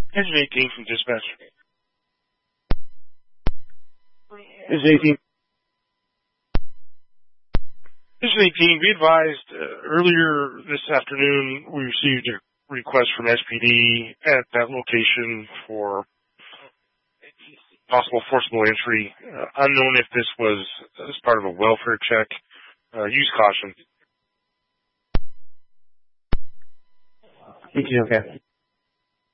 Engine 18 from dispatch. Engine 18. Engine 18, be advised, earlier this afternoon we received a request from SPD at that location for possible forcible entry. Unknown if this was as part of a welfare check. Use caution. 18, okay.